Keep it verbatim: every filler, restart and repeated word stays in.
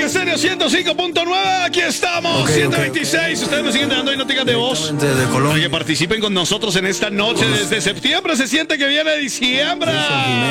Estéreo ciento cinco punto nueve, aquí estamos, Okay, ciento okay, veintiséis. okay. Ustedes nos siguen dando y no tengan de voz. De Colombia. Para que participen con nosotros en esta noche. Desde septiembre se siente que viene diciembre.